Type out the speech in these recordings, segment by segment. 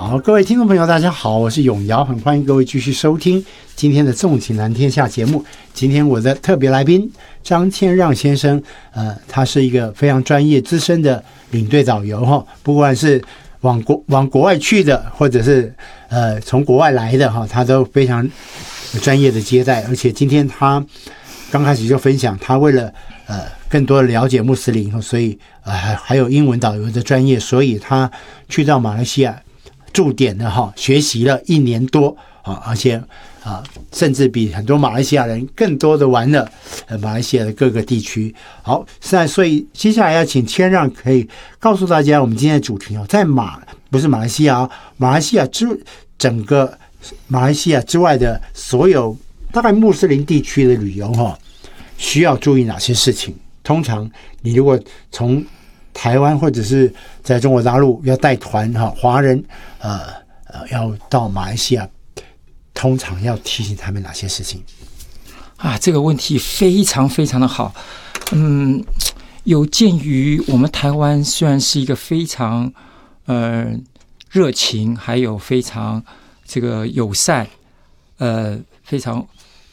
好，各位听众朋友，大家好，我是永尧，很欢迎各位继续收听今天的纵情蓝天下节目。今天我的特别来宾张天让先生，他是一个非常专业资深的领队导游哈，不管是往国外去的，或者是从国外来的哈，他都非常专业的接待。而且今天他刚开始就分享，他为了更多的了解穆斯林，所以还有英文导游的专业，所以他去到马来西亚驻点的哈，学习了1年多啊，而且甚至比很多马来西亚人更多的玩了马来西亚的各个地区。好，所以接下来要请天让可以告诉大家我们今天的主题哦，在不是马来西亚，马来西亚整个马来西亚之外的所有大概穆斯林地区的旅游哈，需要注意哪些事情？通常你如果从台湾或者是在中国大陆要带团哈，华人要到马来西亚，通常要提醒他们哪些事情啊？这个问题非常非常的好。有鉴于我们台湾虽然是一个非常热情，还有非常这个友善，非常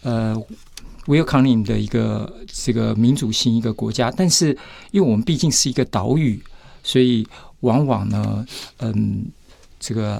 welcoming 的一个这个民主性一个国家，但是因为我们毕竟是一个岛屿，所以往往呢，这个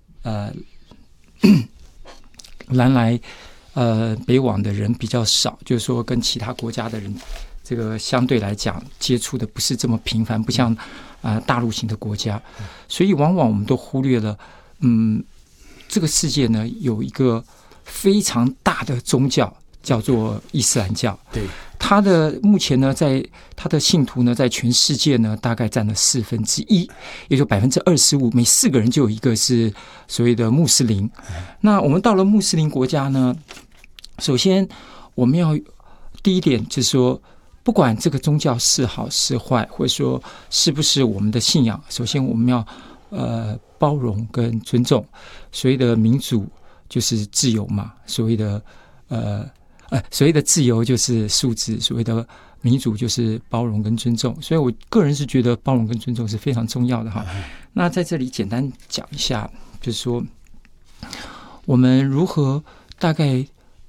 南来北往的人比较少，就是说跟其他国家的人这个相对来讲接触的不是这么频繁，不像大陆型的国家，所以往往我们都忽略了，这个世界呢有一个非常大的宗教叫做伊斯兰教。 对， 它的目前呢，在它的信徒呢，在全世界呢，大概占了1/4，也就25%，每4个人就有一个是所谓的穆斯林。那我们到了穆斯林国家呢，首先我们要第一点就是说，不管这个宗教是好是坏，或者说是不是我们的信仰，首先我们要包容跟尊重。所谓的民主就是自由嘛，所谓的自由就是素质，所谓的民主就是包容跟尊重。所以我个人是觉得包容跟尊重是非常重要的哈。那在这里简单讲一下，就是说我们如何大概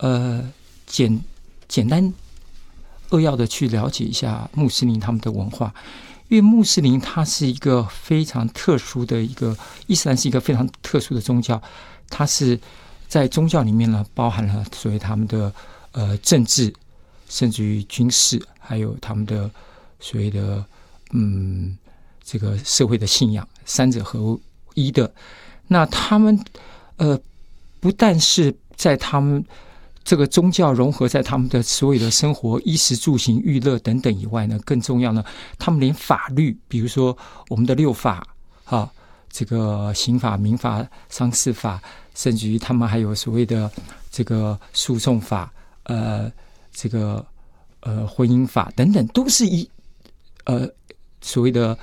简单扼要的去了解一下穆斯林他们的文化。因为穆斯林它是一个非常特殊的伊斯兰是一个非常特殊的宗教，它是在宗教里面呢包含了所谓他们的政治，甚至于军事，还有他们的所谓的这个社会的信仰，三者合一的。那他们不但是在他们这个宗教融合在他们的所有的生活衣食住行娱乐等等以外呢，更重要呢，他们连法律，比如说我们的6法这个刑法、民法、商事法，甚至于他们还有所谓的这个诉讼法，这个婚姻法等等，都是所谓的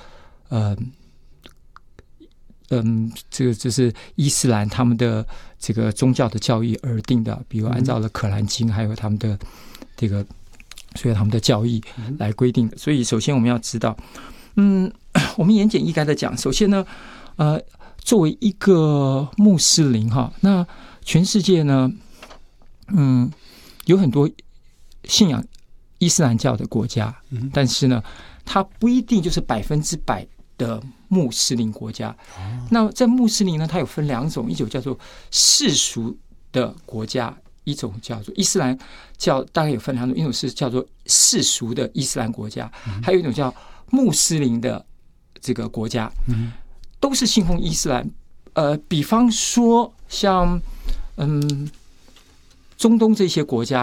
这个就是伊斯兰他们的这个宗教的教义而定的，比如按照了可兰经，还有他们的这个所以他们的教义来规定的。所以首先我们要知道，我们言简意赅的讲，首先呢，作为一个穆斯林哈，那全世界呢，有很多信仰伊斯兰教的国家，但是呢，它不一定就是100%的穆斯林国家。那在穆斯林呢，它有分2种，一种叫做世俗的国家，一种叫做伊斯兰教，大概有分2种，一种是叫做世俗的伊斯兰国家，还有一种叫穆斯林的这个国家，都是信奉伊斯兰。比方说像中东这些国家。